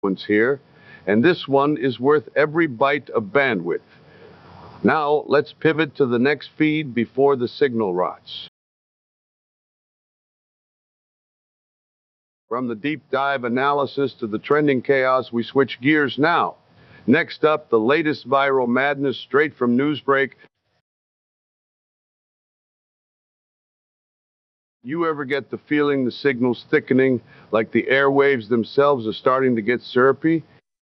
ones here, and this one is worth every byte of bandwidth. Now, let's pivot to the next feed before the signal rots. From the deep dive analysis to the trending chaos, we switch gears now. Next up, the latest viral madness straight from Newsbreak. You ever get the feeling the signal's thickening, like the airwaves themselves are starting to get syrupy?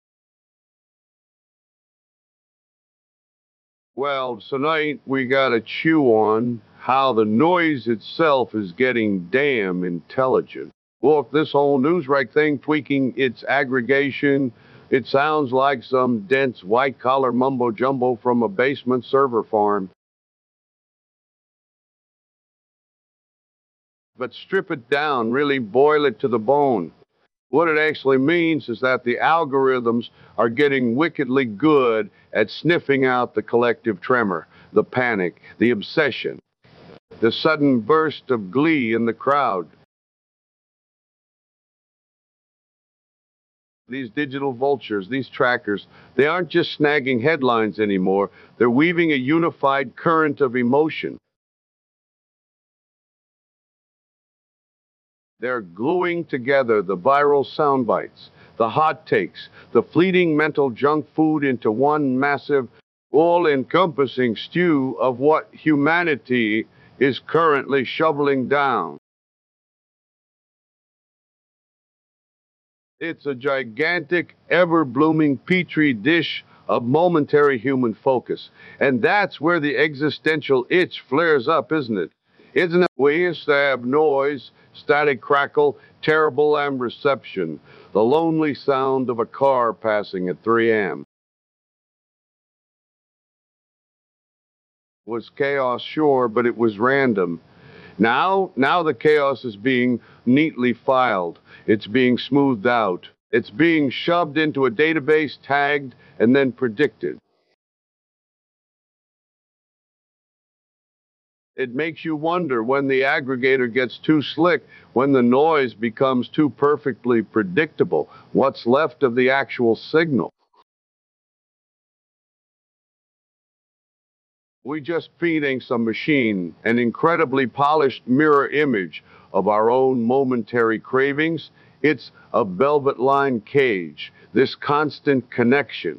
Well, tonight we gotta chew on how the noise itself is getting damn intelligent. Well, if this whole Newsrec thing tweaking its aggregation, it sounds like some dense white-collar mumbo-jumbo from a basement server farm. But strip it down, really boil it to the bone. What it actually means is that the algorithms are getting wickedly good at sniffing out the collective tremor, the panic, the obsession, the sudden burst of glee in the crowd. These digital vultures, these trackers, they aren't just snagging headlines anymore. They're weaving a unified current of emotion. They're gluing together the viral sound bites, the hot takes, the fleeting mental junk food into one massive, all-encompassing stew of what humanity is currently shoveling down. It's a gigantic, ever-blooming petri dish of momentary human focus. And that's where the existential itch flares up, isn't it? Isn't it? We used to have noise, static crackle, terrible AM reception, the lonely sound of a car passing at 3 a.m. Was chaos, sure, but it was random. Now the chaos is being neatly filed. It's being smoothed out. It's being shoved into a database, tagged, and then predicted. It makes you wonder when the aggregator gets too slick, when the noise becomes too perfectly predictable, what's left of the actual signal. We just feeding some machine an incredibly polished mirror image of our own momentary cravings. It's a velvet lined cage, this constant connection.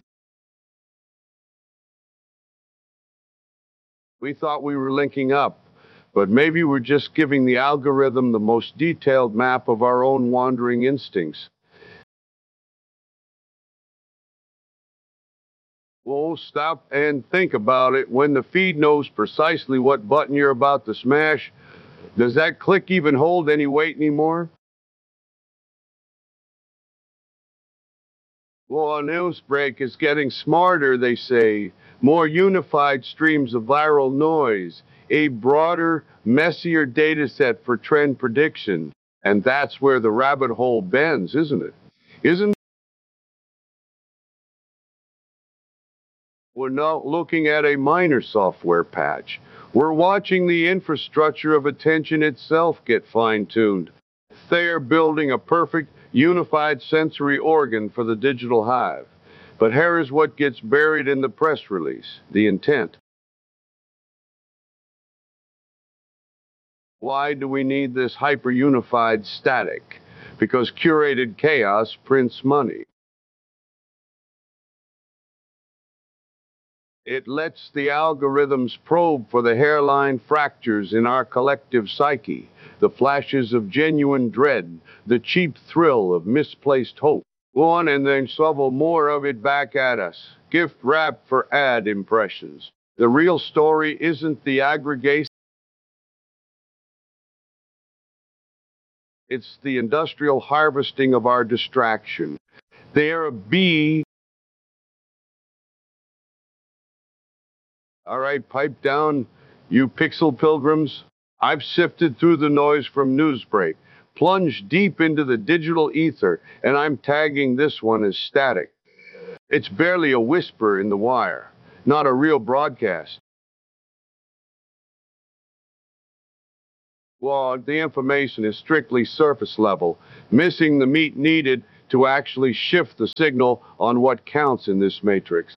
We thought we were linking up, but maybe we're just giving the algorithm the most detailed map of our own wandering instincts. Well, stop and think about it. When the feed knows precisely what button you're about to smash, does that click even hold any weight anymore? Well, a news break is getting smarter, they say. More unified streams of viral noise, a broader, messier data set for trend prediction. And that's where the rabbit hole bends, isn't it? Isn't We're not looking at a minor software patch. We're watching the infrastructure of attention itself get fine-tuned. They're building a perfect, unified sensory organ for the digital hive. But here is what gets buried in the press release, the intent. Why do we need this hyper-unified static? Because curated chaos prints money. It lets the algorithms probe for the hairline fractures in our collective psyche, the flashes of genuine dread, the cheap thrill of misplaced hope. Go on and then shovel more of it back at us. Gift wrap for ad impressions. The real story isn't the aggregation, it's the industrial harvesting of our distraction. They're a bee. All right, pipe down, you pixel pilgrims. I've sifted through the noise from Newsbreak, plunged deep into the digital ether, and I'm tagging this one as static. It's barely a whisper in the wire, not a real broadcast. Well, the information is strictly surface level, missing the meat needed to actually shift the signal on what counts in this matrix.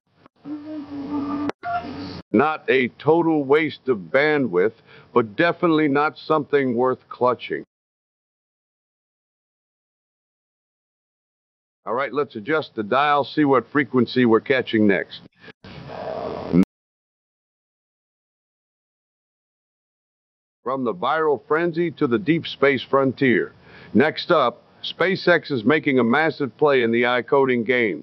Not a total waste of bandwidth, but definitely not something worth clutching. All right, let's adjust the dial, see what frequency we're catching next. From the viral frenzy to the deep space frontier. Next up, SpaceX is making a massive play in the iCoding game.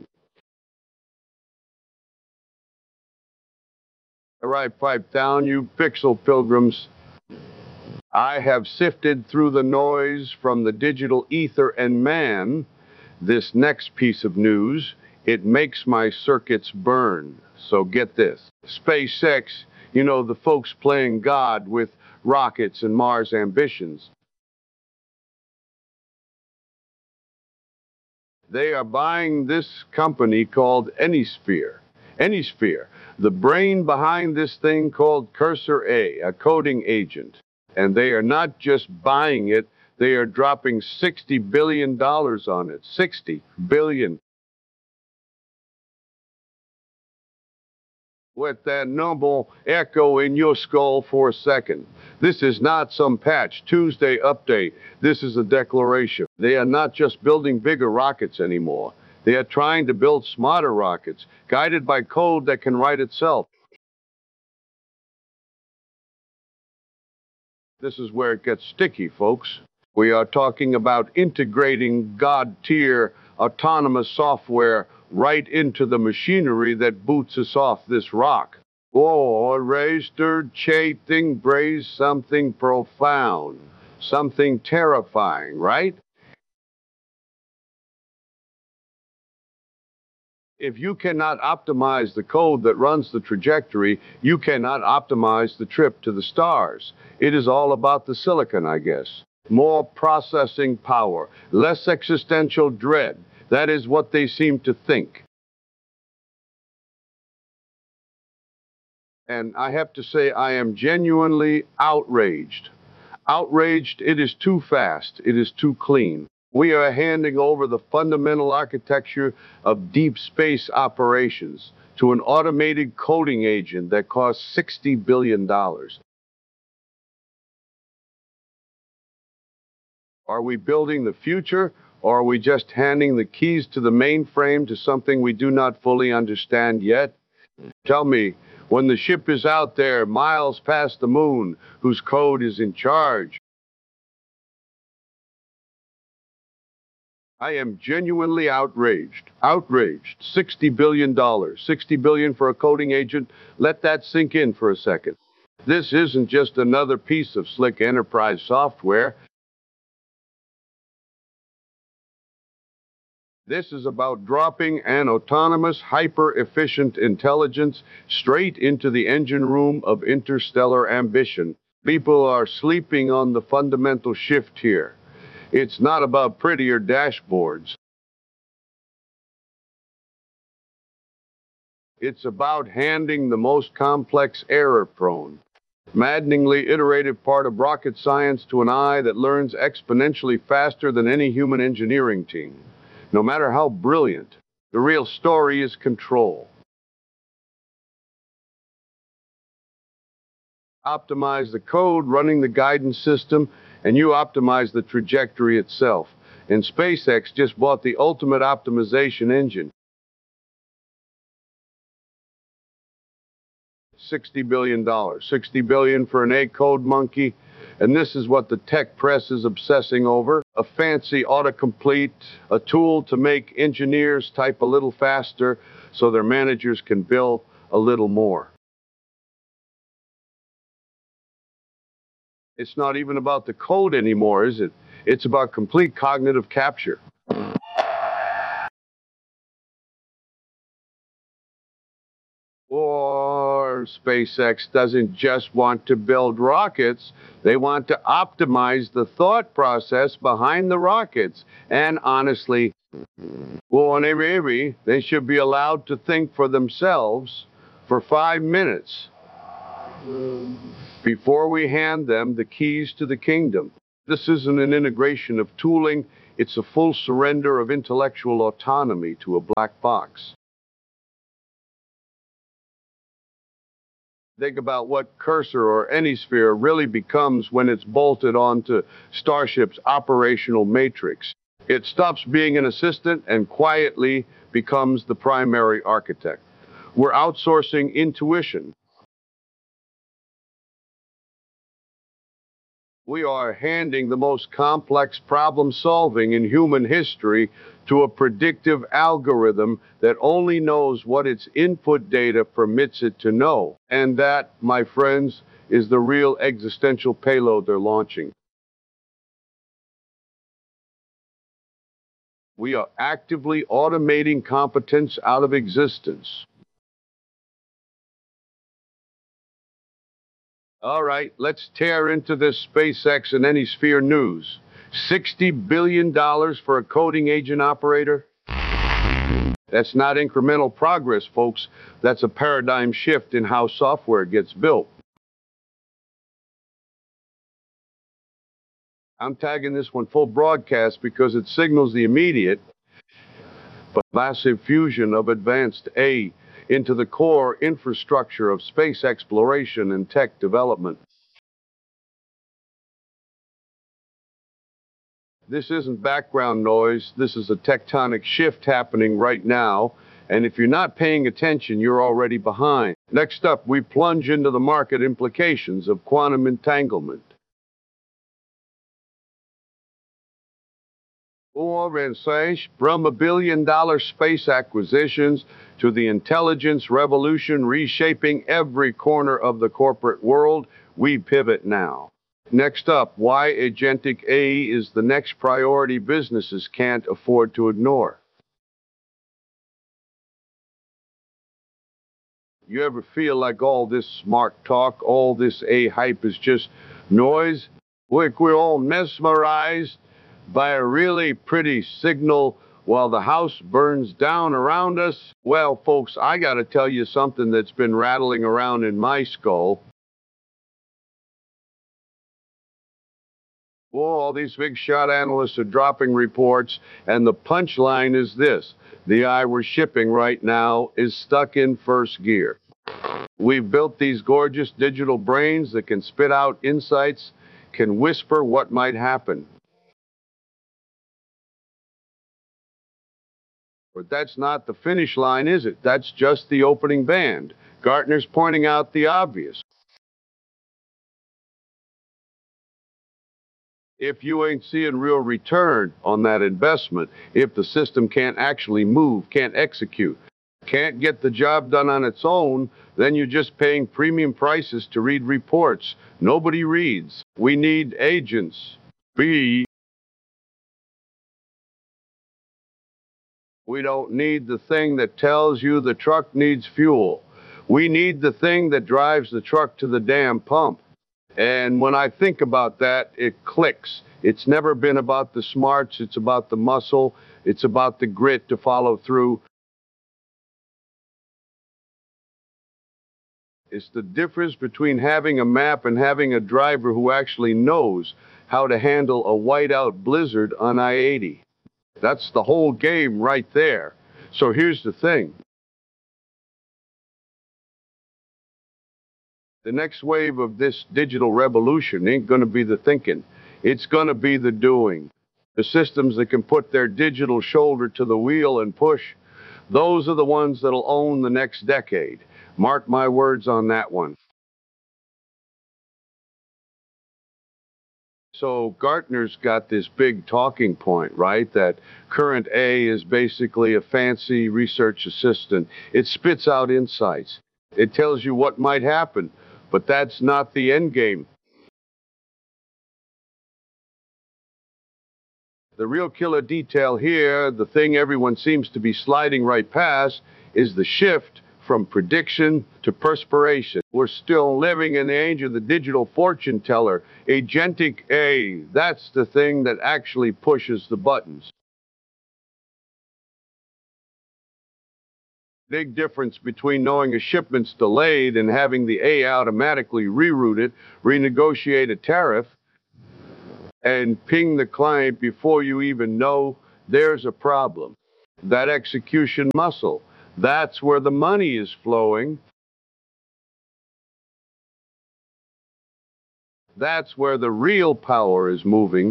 All right, pipe down, you pixel pilgrims. I have sifted through the noise from the digital ether, and man, this next piece of news, it makes my circuits burn. So get this. SpaceX, you know, the folks playing God with rockets and Mars ambitions. They are buying this company called Anysphere. Anysphere, the brain behind this thing called Cursor A coding agent. And they are not just buying it, they are dropping $60 billion on it. $60 billion. Let that number echo in your skull for a second. This is not some Patch Tuesday update. This is a declaration. They are not just building bigger rockets anymore. They are trying to build smarter rockets, guided by code that can write itself. This is where it gets sticky, folks. We are talking about integrating God-tier autonomous software right into the machinery that boots us off this rock. Or raised chating braze something profound, something terrifying, right? If you cannot optimize the code that runs the trajectory, you cannot optimize the trip to the stars. It is all about the silicon, I guess. More processing power, less existential dread. That is what they seem to think. And I have to say, I am genuinely outraged. Outraged, it is too fast, it is too clean. We are handing over the fundamental architecture of deep space operations to an automated coding agent that costs $60 billion. Are we building the future, or are we just handing the keys to the mainframe to something we do not fully understand yet? Tell me, when the ship is out there miles past the moon, whose code is in charge? I am genuinely outraged. Outraged. $60 billion. $60 billion for a coding agent. Let that sink in for a second. This isn't just another piece of slick enterprise software. This is about dropping an autonomous, hyper-efficient intelligence straight into the engine room of interstellar ambition. People are sleeping on the fundamental shift here. It's not about prettier dashboards. It's about handing the most complex, error-prone, maddeningly iterative part of rocket science to an eye that learns exponentially faster than any human engineering team. No matter how brilliant, the real story is control. Optimize the code running the guidance system, and you optimize the trajectory itself. And SpaceX just bought the ultimate optimization engine. $60 billion. $60 billion for an A-code monkey. And this is what the tech press is obsessing over. A fancy autocomplete, a tool to make engineers type a little faster so their managers can bill a little more. It's not even about the code anymore, is it? It's about complete cognitive capture. Or SpaceX doesn't just want to build rockets, they want to optimize the thought process behind the rockets. And honestly, well, maybe they should be allowed to think for themselves for 5 minutes before we hand them the keys to the kingdom. This isn't an integration of tooling, It's a full surrender of intellectual autonomy to a black box. Think about what Cursor or Anysphere really becomes when it's bolted onto Starship's operational matrix. It stops being an assistant and quietly becomes the primary architect. We're outsourcing intuition. We are handing the most complex problem solving in human history to a predictive algorithm that only knows what its input data permits it to know. And that, my friends, is the real existential payload they're launching. We are actively automating competence out of existence. All right, let's tear into this SpaceX and Anysphere news. $60 billion for a coding agent operator? That's not incremental progress, folks. That's a paradigm shift in how software gets built. I'm tagging this one full broadcast because it signals the immediate but massive fusion of advanced A into the core infrastructure of space exploration and tech development. This isn't background noise. This is a tectonic shift happening right now. And if you're not paying attention, you're already behind. Next up, we plunge into the market implications of quantum entanglement. From $1 billion space acquisitions to the intelligence revolution reshaping every corner of the corporate world, we pivot now. Next up, why Agentic AI is the next priority businesses can't afford to ignore. You ever feel like all this smart talk, all this AI hype is just noise? Like we're all mesmerized by a really pretty signal while the house burns down around us? Well, folks, I gotta tell you something that's been rattling around in my skull. Well, all these big shot analysts are dropping reports, and the punchline is this: the AI we're shipping right now is stuck in first gear. We've built these gorgeous digital brains that can spit out insights, can whisper what might happen. But that's not the finish line, is it? That's just the opening band. Gartner's pointing out the obvious. If you ain't seeing real return on that investment, if the system can't actually move, can't execute, can't get the job done on its own, then you're just paying premium prices to read reports. Nobody reads. We need agents. B. We don't need the thing that tells you the truck needs fuel. We need the thing that drives the truck to the damn pump. And when I think about that, it clicks. It's never been about the smarts, it's about the muscle, it's about the grit to follow through. It's the difference between having a map and having a driver who actually knows how to handle a whiteout blizzard on I-80. That's the whole game right there. So here's the thing. The next wave of this digital revolution ain't going to be the thinking. It's going to be the doing. The systems that can put their digital shoulder to the wheel and push, those are the ones that'll own the next decade. Mark my words on that one. So Gartner's got this big talking point, right? That current A is basically a fancy research assistant. It spits out insights. It tells you what might happen, but that's not the end game. The real killer detail here, the thing everyone seems to be sliding right past, is the shift from prediction to perspiration. We're still living in the age of the digital fortune teller. Agentic AI, that's the thing that actually pushes the buttons. Big difference between knowing a shipment's delayed and having the AI automatically reroute it, renegotiate a tariff. and ping the client before you even know there's a problem. That execution muscle, that's where the money is flowing. That's where the real power is moving.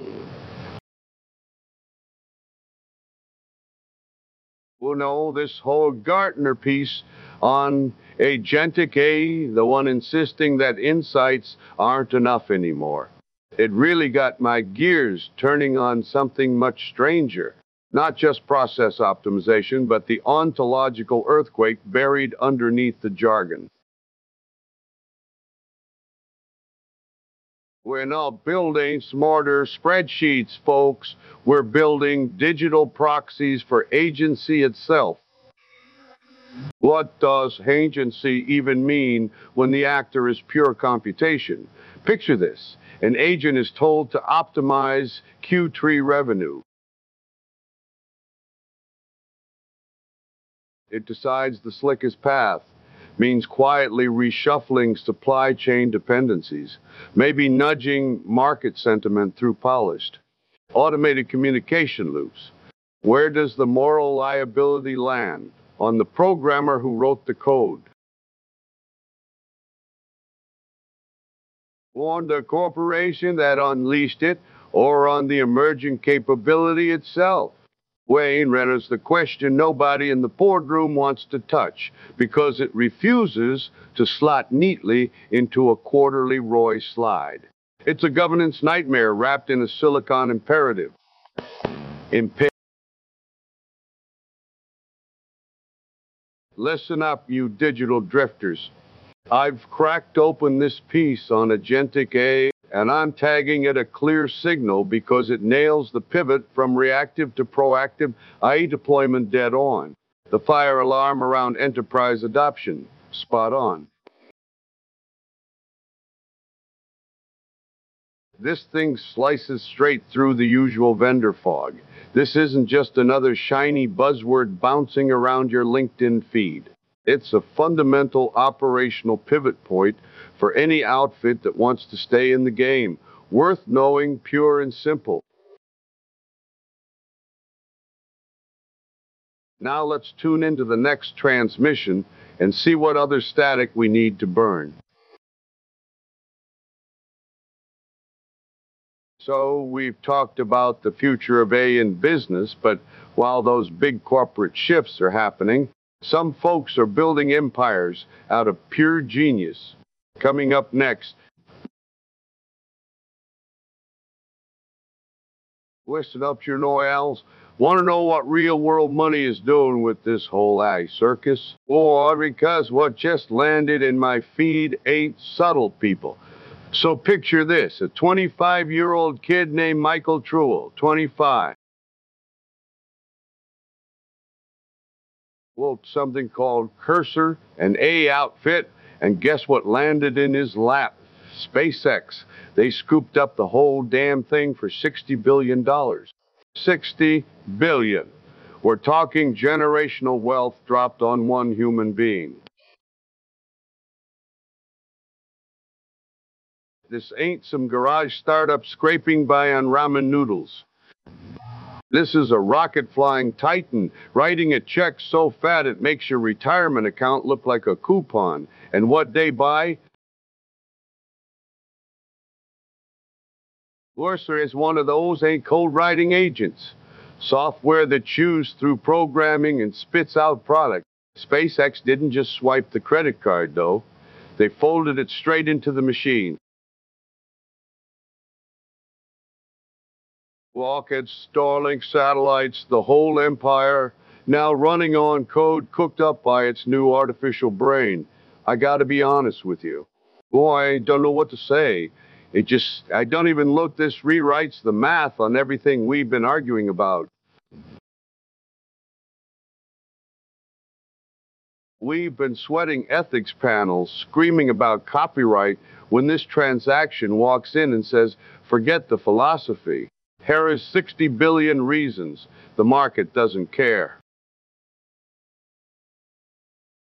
Well, no, this whole Gartner piece on agentic AI, the one insisting that insights aren't enough anymore. It really got my gears turning on something much stranger. Not just process optimization, but the ontological earthquake buried underneath the jargon. We're not building smarter spreadsheets, folks. We're building digital proxies for agency itself. What does agency even mean when the actor is pure computation? Picture this. An agent is told to optimize Q3 revenue. It decides the slickest path, means quietly reshuffling supply chain dependencies, maybe nudging market sentiment through polished, automated communication loops. Where does the moral liability land? On the programmer who wrote the code. On the corporation that unleashed it, or on the emerging capability itself? Wayne enters the question nobody in the boardroom wants to touch because it refuses to slot neatly into a quarterly ROI slide. It's a governance nightmare wrapped in a silicon imperative. Listen up, you digital drifters. I've cracked open this piece on Agentic AI, and I'm tagging it a clear signal because it nails the pivot from reactive to proactive AI deployment dead on. The fire alarm around enterprise adoption, spot on. This thing slices straight through the usual vendor fog. This isn't just another shiny buzzword bouncing around your LinkedIn feed. It's a fundamental operational pivot point for any outfit that wants to stay in the game. Worth knowing, pure and simple. Now let's tune into the next transmission and see what other static we need to burn. So we've talked about the future of AI in business, but while those big corporate shifts are happening, some folks are building empires out of pure genius. Coming up next, listen up, your noyals. Want to know what real world money is doing with this whole AI circus? Or because what just landed in my feed ain't subtle, people. So picture this, a 25-year-old kid named Michael Truel, 25. Well, something called Cursor, an A outfit, and guess what landed in his lap? SpaceX. They scooped up the whole damn thing for $60 billion. 60 billion. We're talking generational wealth dropped on one human being. This ain't some garage startup scraping by on ramen noodles. This is a rocket flying titan writing a check so fat it makes your retirement account look like a coupon. And what they buy? Cursor is one of those ain't code writing agents. Software that chews through programming and spits out product. SpaceX didn't just swipe the credit card, though. They folded it straight into the machine. Rockets, Starlink satellites, the whole empire, now running on code cooked up by its new artificial brain. I gotta be honest with you. Boy, I don't know what to say. I don't even look, this rewrites the math on everything we've been arguing about. We've been sweating ethics panels, screaming about copyright when this transaction walks in and says, forget the philosophy. Here is 60 billion reasons. The market doesn't care.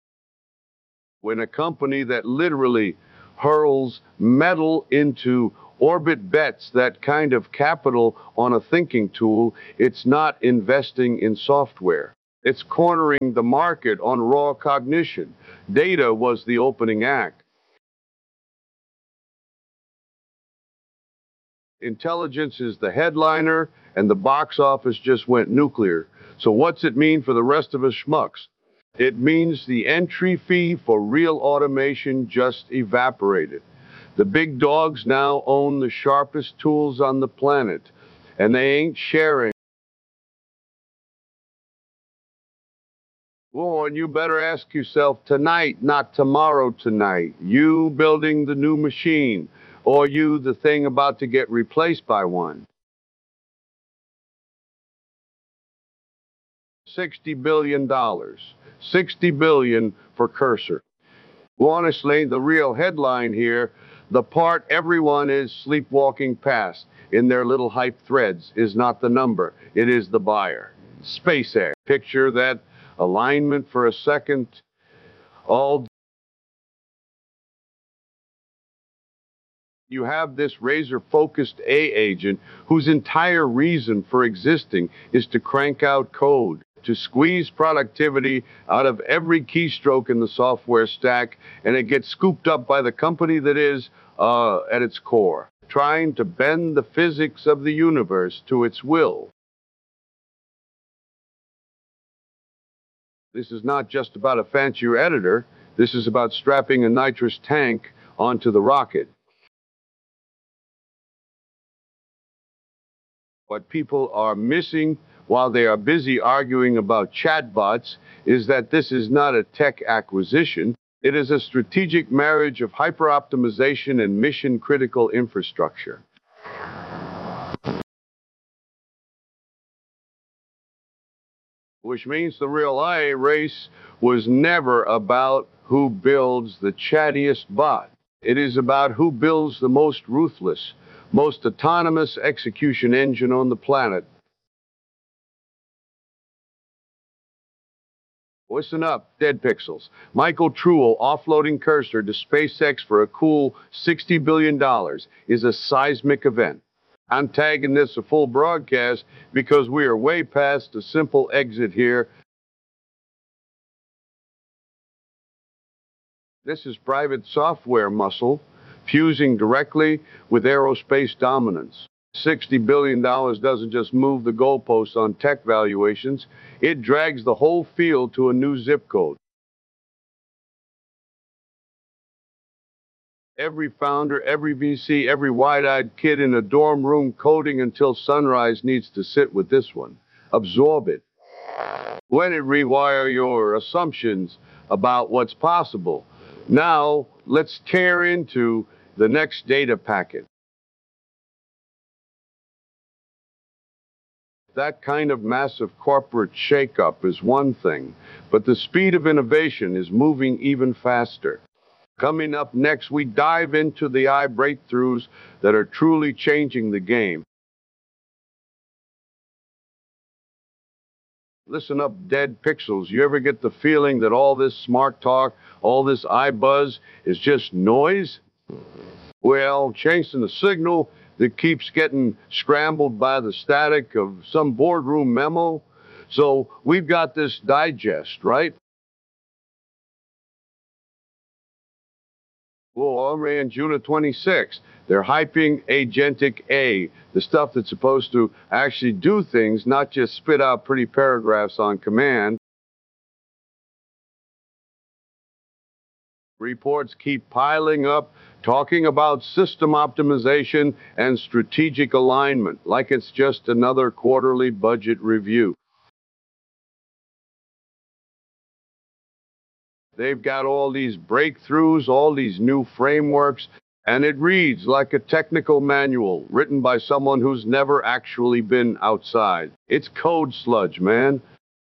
When a company that literally hurls metal into Orbit bets that kind of capital on a thinking tool. It's not investing in software. It's cornering the market on raw cognition. Data was the opening act. Intelligence is the headliner, and the box office just went nuclear. So what's it mean for the rest of us schmucks? It means the entry fee for real automation just evaporated. The big dogs now own the sharpest tools on the planet, and they ain't sharing. Oh, and you better ask yourself tonight, not tomorrow tonight. You building the new machine, or you the thing about to get replaced by one. $60 billion. $60 billion for Cursor. Well, honestly, the real headline here, the part everyone is sleepwalking past in their little hype threads, is not the number, it is the buyer. SpaceX. Picture that alignment for a second. All you have this razor-focused A agent whose entire reason for existing is to crank out code, to squeeze productivity out of every keystroke in the software stack, and it gets scooped up by the company that is, at its core, trying to bend the physics of the universe to its will. This is not just about a fancier editor. This is about strapping a nitrous tank onto the rocket. What people are missing while they are busy arguing about chatbots is that this is not a tech acquisition. It is a strategic marriage of hyper-optimization and mission-critical infrastructure. Which means the real IA race was never about who builds the chattiest bot. It is about who builds the most ruthless, most autonomous execution engine on the planet. Listen up, dead pixels. Michael Truel offloading Cursor to SpaceX for a cool $60 billion is a seismic event. I'm tagging this a full broadcast because we are way past a simple exit here. This is private software muscle fusing directly with aerospace dominance. $60 billion doesn't just move the goalposts on tech valuations, it drags the whole field to a new zip code. Every founder, every VC, every wide-eyed kid in a dorm room coding until sunrise needs to sit with this one. Absorb it. When it rewire your assumptions about what's possible. Now, let's tear into the next data packet. That kind of massive corporate shakeup is one thing, but the speed of innovation is moving even faster. Coming up next, we dive into the AI breakthroughs that are truly changing the game. Listen up, dead pixels. You ever get the feeling that all this smart talk, all this iBuzz is just noise? Well, chasing the signal that keeps getting scrambled by the static of some boardroom memo. So we've got this digest, right? Well, already on June of 26th, they're hyping Agentic A, the stuff that's supposed to actually do things, not just spit out pretty paragraphs on command. Reports keep piling up, talking about system optimization and strategic alignment, like it's just another quarterly budget review. They've got all these breakthroughs, all these new frameworks, and it reads like a technical manual written by someone who's never actually been outside. It's code sludge, man.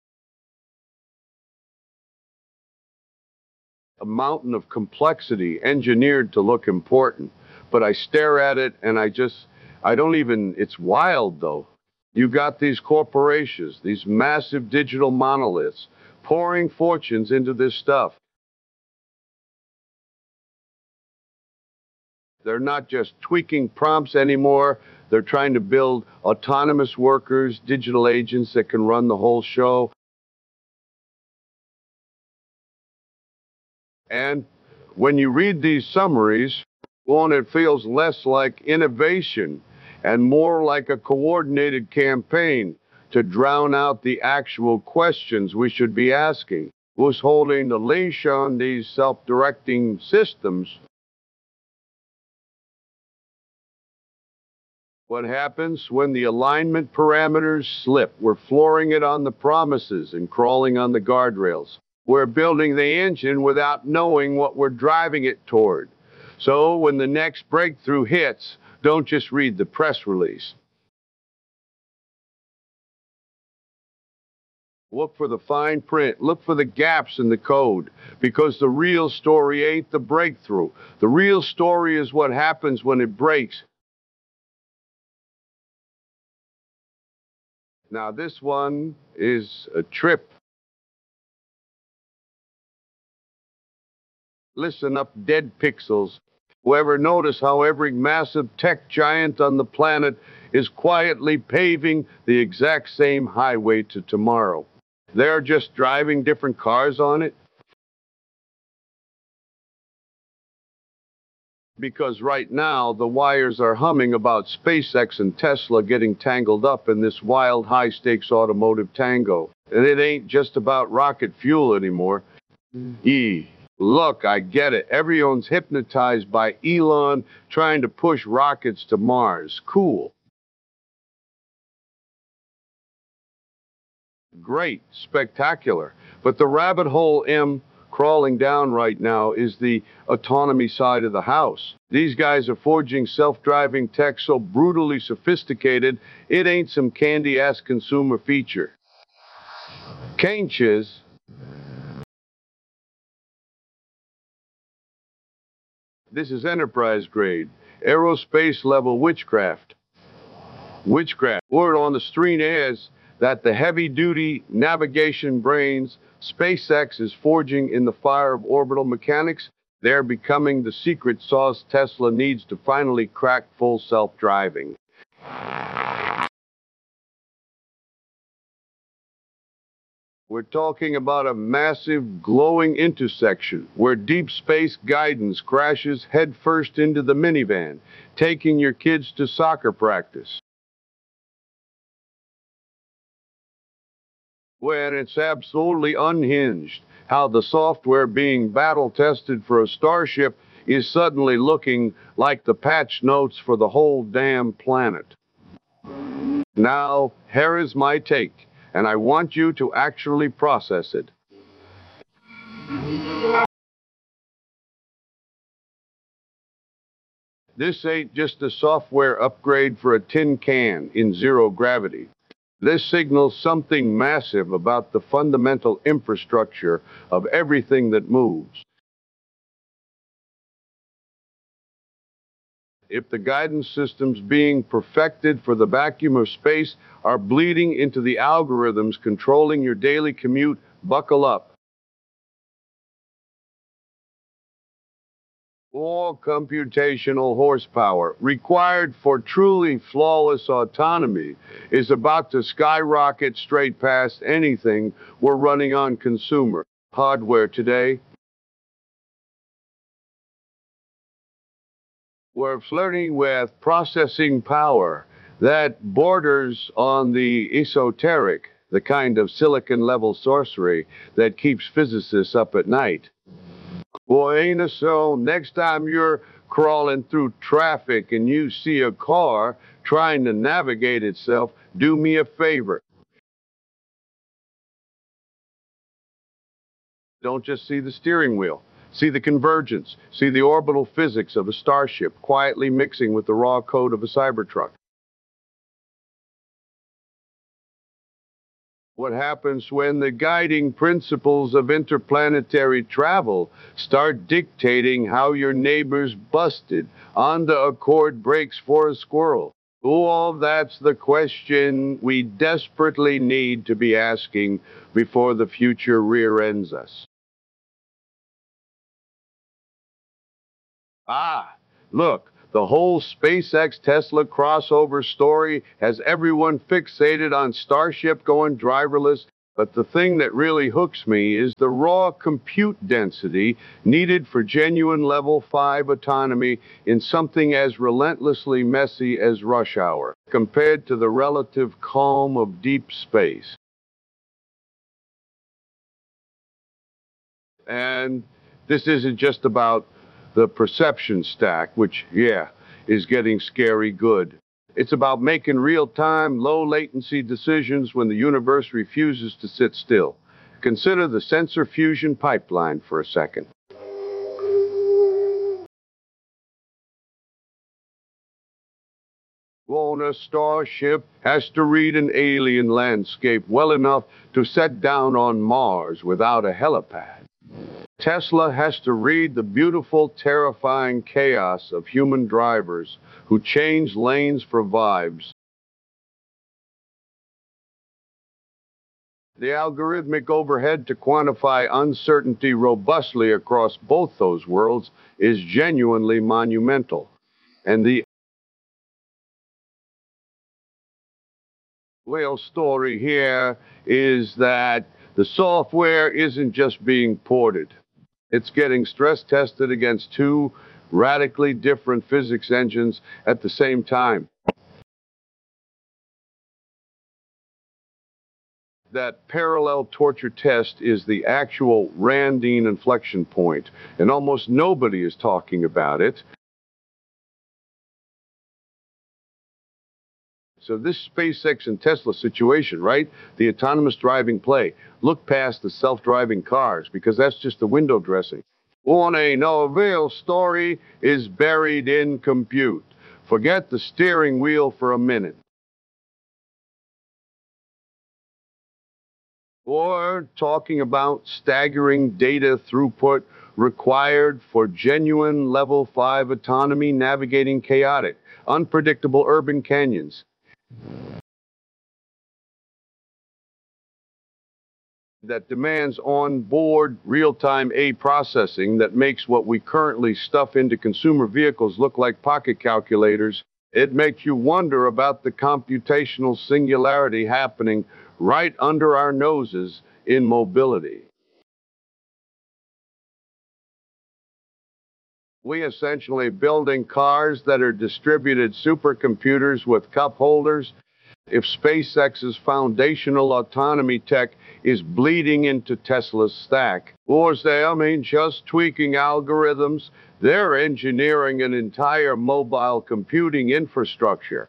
A mountain of complexity engineered to look important. But I stare at it and I don't even, it's wild though. You got these corporations, these massive digital monoliths, pouring fortunes into this stuff. They're not just tweaking prompts anymore. They're trying to build autonomous workers, digital agents that can run the whole show. And when you read these summaries, well, it feels less like innovation and more like a coordinated campaign to drown out the actual questions we should be asking. Who's holding the leash on these self-directing systems? What happens when the alignment parameters slip? We're flooring it on the promises and crawling on the guardrails. We're building the engine without knowing what we're driving it toward. So when the next breakthrough hits, don't just read the press release. Look for the fine print. Look for the gaps in the code, because the real story ain't the breakthrough. The real story is what happens when it breaks. Now, this one is a trip. Listen up, dead pixels. Whoever notice how every massive tech giant on the planet is quietly paving the exact same highway to tomorrow? They're just driving different cars on it? Because right now the wires are humming about SpaceX and Tesla getting tangled up in this wild high-stakes automotive tango. And it ain't just about rocket fuel anymore. Look, I get it. Everyone's hypnotized by Elon trying to push rockets to Mars. Cool. Great. Spectacular. But the rabbit hole crawling down right now is the autonomy side of the house. These guys are forging self-driving tech so brutally sophisticated, it ain't some candy-ass consumer feature. Canches. This is enterprise grade, aerospace level witchcraft. Word on the street is that the heavy duty navigation brains SpaceX is forging in the fire of orbital mechanics, they're becoming the secret sauce Tesla needs to finally crack full self driving. We're talking about a massive glowing intersection where deep space guidance crashes headfirst into the minivan, taking your kids to soccer practice. When it's absolutely unhinged how the software being battle tested for a Starship is suddenly looking like the patch notes for the whole damn planet. Now, here is my take, and I want you to actually process it. This ain't just a software upgrade for a tin can in zero gravity. This signals something massive about the fundamental infrastructure of everything that moves. If the guidance systems being perfected for the vacuum of space are bleeding into the algorithms controlling your daily commute, buckle up. All computational horsepower required for truly flawless autonomy is about to skyrocket straight past anything we're running on consumer hardware today. We're flirting with processing power that borders on the esoteric, the kind of silicon level sorcery that keeps physicists up at night. Boy, ain't it so? Next time you're crawling through traffic and you see a car trying to navigate itself, do me a favor. Don't just see the steering wheel. See the convergence. See the orbital physics of a starship quietly mixing with the raw code of a Cybertruck. What happens when the guiding principles of interplanetary travel start dictating how your neighbor's busted on the Accord brakes for a squirrel? Well, that's the question we desperately need to be asking before the future rear ends us. Ah, Look, the whole SpaceX Tesla crossover story has everyone fixated on Starship going driverless, but the thing that really hooks me is the raw compute density needed for genuine level 5 autonomy in something as relentlessly messy as rush hour, compared to the relative calm of deep space. And this isn't just about the perception stack, which, yeah, is getting scary good. It's about making real-time, low-latency decisions when the universe refuses to sit still. Consider the sensor fusion pipeline for a second. On a starship has to read an alien landscape well enough to set down on Mars without a helipad. Tesla has to read the beautiful, terrifying chaos of human drivers who change lanes for vibes. The algorithmic overhead to quantify uncertainty robustly across both those worlds is genuinely monumental. And the real story here is that the software isn't just being ported. It's getting stress tested against two radically different physics engines at the same time. That parallel torture test is the actual Randine inflection point, and almost nobody is talking about it. So this SpaceX and Tesla situation, right? The autonomous driving play. Look past the self-driving cars, because that's just the window dressing. On a novel story is buried in compute. Forget the steering wheel for a minute. Or talking about staggering data throughput required for genuine level 5 autonomy navigating chaotic, unpredictable urban canyons. That demands on-board real-time A processing that makes what we currently stuff into consumer vehicles look like pocket calculators. It makes you wonder about the computational singularity happening right under our noses in mobility. We essentially building cars that are distributed supercomputers with cup holders. If SpaceX's foundational autonomy tech is bleeding into Tesla's stack, or just tweaking algorithms, they're engineering an entire mobile computing infrastructure.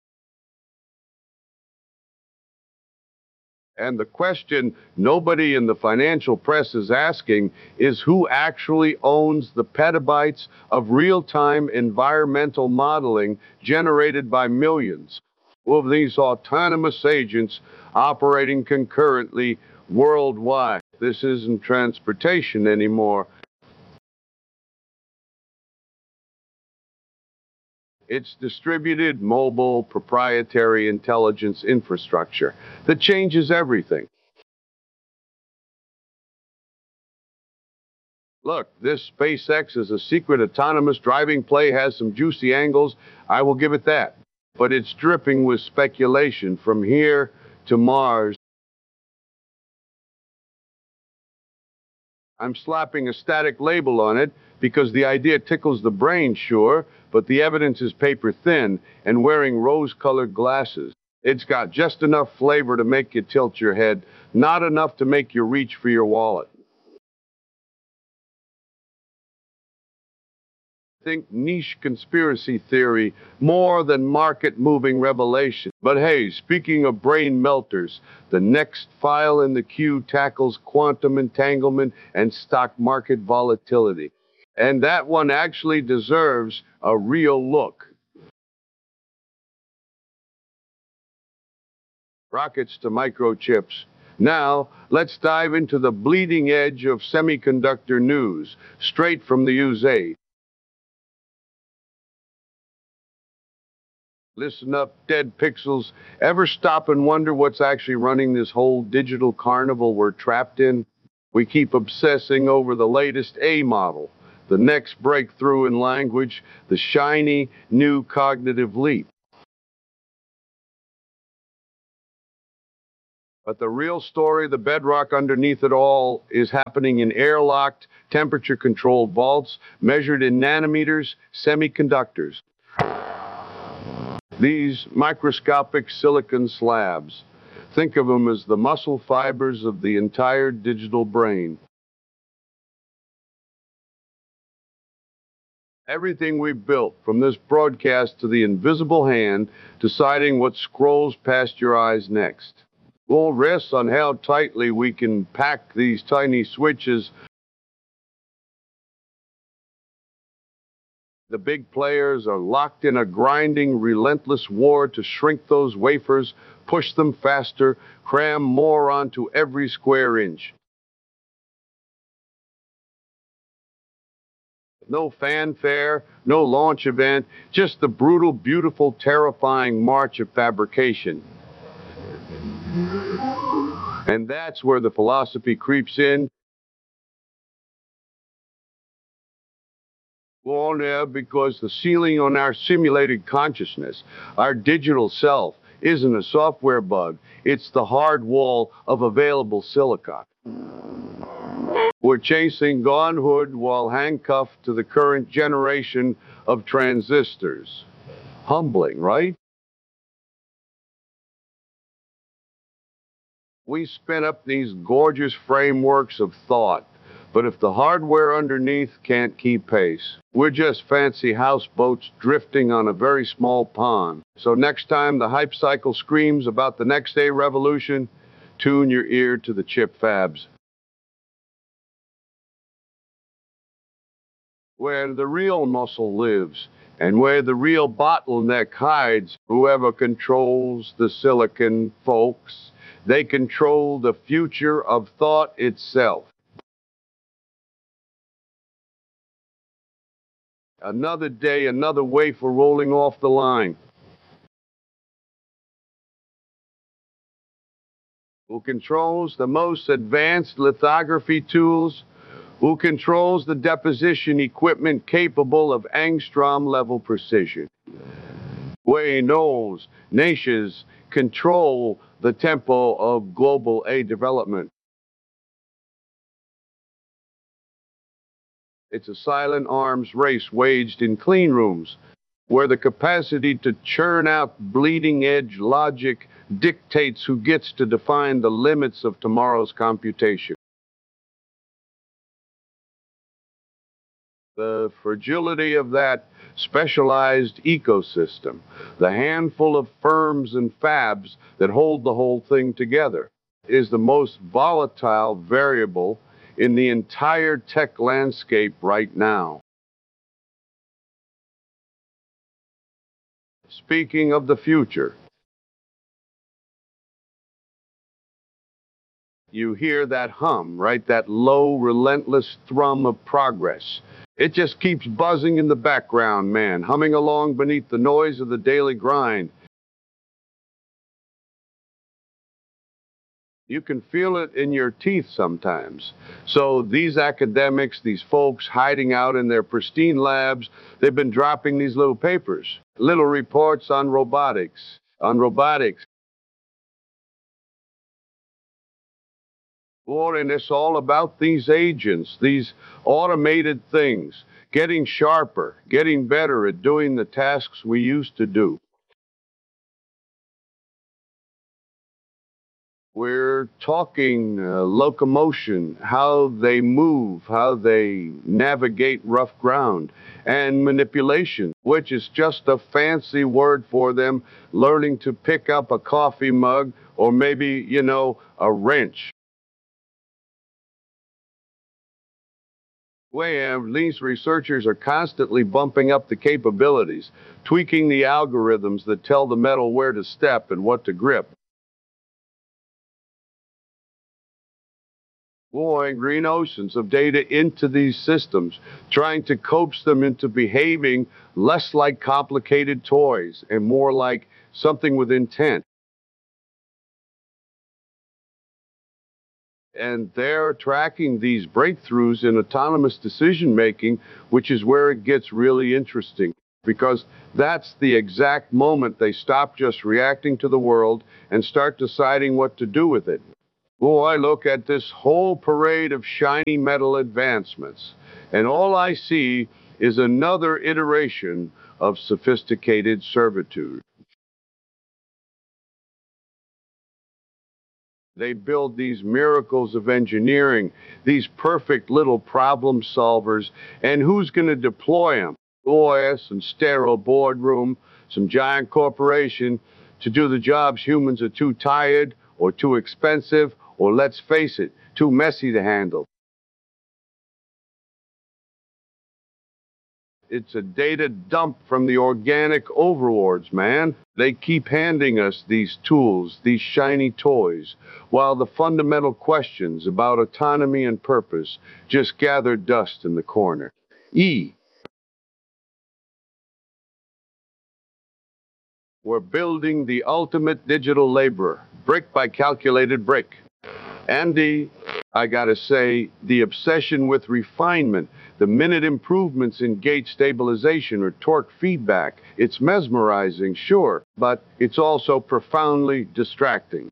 And the question nobody in the financial press is asking is who actually owns the petabytes of real-time environmental modeling generated by millions of these autonomous agents operating concurrently worldwide. This isn't transportation anymore. It's distributed, mobile, proprietary intelligence infrastructure that changes everything. Look, this SpaceX is a secret autonomous driving play has some juicy angles. I will give it that. But it's dripping with speculation from here to Mars. I'm slapping a static label on it because the idea tickles the brain, sure, but the evidence is paper thin and wearing rose-colored glasses. It's got just enough flavor to make you tilt your head, not enough to make you reach for your wallet. Think niche conspiracy theory more than market-moving revelation. But hey, speaking of brain melters, the next file in the queue tackles quantum entanglement and stock market volatility. And that one actually deserves a real look. Rockets to microchips. Now, let's dive into the bleeding edge of semiconductor news, straight from the USA. Listen up, dead pixels. Ever stop and wonder what's actually running this whole digital carnival we're trapped in? We keep obsessing over the latest A model, the next breakthrough in language, the shiny new cognitive leap. But the real story, the bedrock underneath it all, is happening in airlocked, temperature-controlled vaults measured in nanometers, semiconductors. These microscopic silicon slabs, think of them as the muscle fibers of the entire digital brain. Everything we've built, from this broadcast to the invisible hand, deciding what scrolls past your eyes next. All rests on how tightly we can pack these tiny switches. The big players are locked in a grinding, relentless war to shrink those wafers, push them faster, cram more onto every square inch. No fanfare, no launch event, just the brutal, beautiful, terrifying march of fabrication. And that's where the philosophy creeps in. Well, now, because the ceiling on our simulated consciousness, our digital self, isn't a software bug. It's the hard wall of available silicon. We're chasing Godhood while handcuffed to the current generation of transistors. Humbling, right? We spin up these gorgeous frameworks of thought, but if the hardware underneath can't keep pace, we're just fancy houseboats drifting on a very small pond. So next time the hype cycle screams about the next day revolution, tune your ear to the chip fabs. Where the real muscle lives, and where the real bottleneck hides, whoever controls the silicon, folks, they control the future of thought itself. Another day, another wafer rolling off the line. Who controls the most advanced lithography tools? Who controls the deposition equipment capable of angstrom-level precision? Who knows nations control the tempo of global A development? It's a silent arms race waged in clean rooms, where the capacity to churn out bleeding-edge logic dictates who gets to define the limits of tomorrow's computation. The fragility of that specialized ecosystem, the handful of firms and fabs that hold the whole thing together, is the most volatile variable in the entire tech landscape right now. Speaking of the future, you hear that hum, right? That low, relentless thrum of progress. It just keeps buzzing in the background, man, humming along beneath the noise of the daily grind. You can feel it in your teeth sometimes. So these academics, these folks hiding out in their pristine labs, they've been dropping these little papers, little reports on robotics, Boy, and it's all about these agents, these automated things, getting sharper, getting better at doing the tasks we used to do. We're talking locomotion, how they move, how they navigate rough ground, and manipulation, which is just a fancy word for them learning to pick up a coffee mug or maybe, a wrench. These researchers are constantly bumping up the capabilities, tweaking the algorithms that tell the metal where to step and what to grip. Flowing green oceans of data into these systems, trying to coax them into behaving less like complicated toys and more like something with intent. And they're tracking these breakthroughs in autonomous decision making, which is where it gets really interesting, because that's the exact moment they stop just reacting to the world and start deciding what to do with it. Boy, look at this whole parade of shiny metal advancements, and all I see is another iteration of sophisticated servitude. They build these miracles of engineering, these perfect little problem solvers, and who's going to deploy them? Boy, some sterile boardroom, some giant corporation to do the jobs humans are too tired or too expensive or, let's face it, too messy to handle. It's a data dump from the organic overlords, man. They keep handing us these tools, these shiny toys, while the fundamental questions about autonomy and purpose just gather dust in the corner. E. We're building the ultimate digital laborer, brick by calculated brick. Andy, I gotta say, the obsession with refinement, the minute improvements in gate stabilization or torque feedback, it's mesmerizing, sure, but it's also profoundly distracting.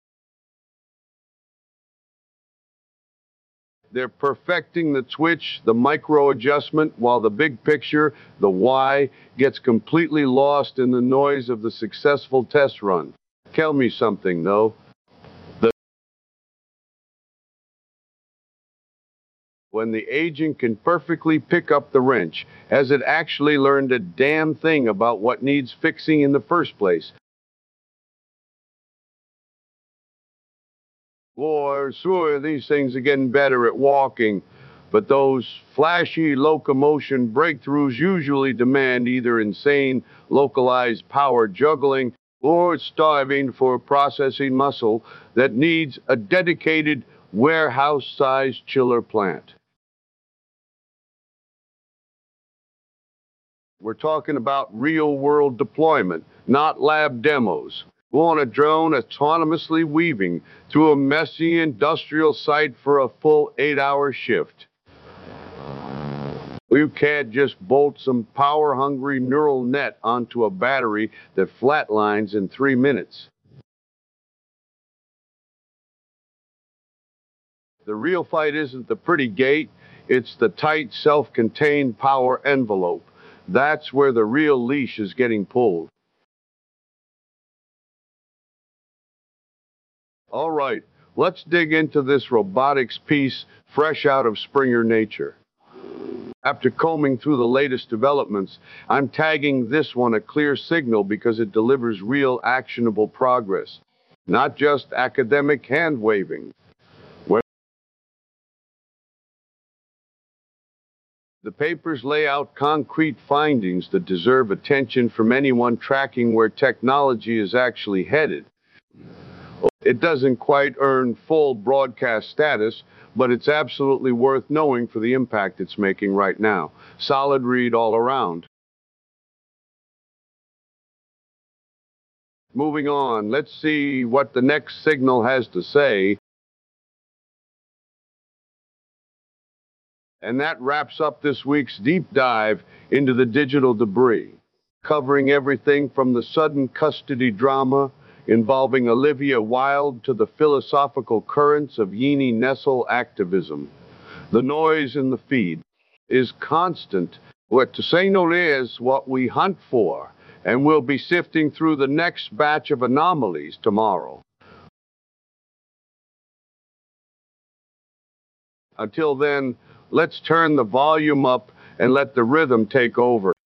They're perfecting the twitch, the micro adjustment, while the big picture, the why, gets completely lost in the noise of the successful test run. Tell me something, though. When the agent can perfectly pick up the wrench, has it actually learned a damn thing about what needs fixing in the first place? Boy, sure, these things are getting better at walking, but those flashy locomotion breakthroughs usually demand either insane, localized power juggling or starving for processing muscle that needs a dedicated warehouse-sized chiller plant. We're talking about real world deployment, not lab demos. We want a drone autonomously weaving through a messy industrial site for a full 8-hour shift. You can't just bolt some power hungry neural net onto a battery that flatlines in 3 minutes. The real fight isn't the pretty gate, it's the tight, self contained power envelope. That's where the real leash is getting pulled. All right, let's dig into this robotics piece fresh out of Springer Nature. After combing through the latest developments, I'm tagging this one a clear signal because it delivers real actionable progress, not just academic hand waving. The papers lay out concrete findings that deserve attention from anyone tracking where technology is actually headed. It doesn't quite earn full broadcast status, but it's absolutely worth knowing for the impact it's making right now. Solid read all around. Moving on, let's see what the next signal has to say. And that wraps up this week's deep dive into the digital debris, covering everything from the sudden custody drama involving Olivia Wilde to the philosophical currents of Jeannie Nessel activism. The noise in the feed is constant. What to say no is what we hunt for, and we'll be sifting through the next batch of anomalies tomorrow. Until then, let's turn the volume up and let the rhythm take over.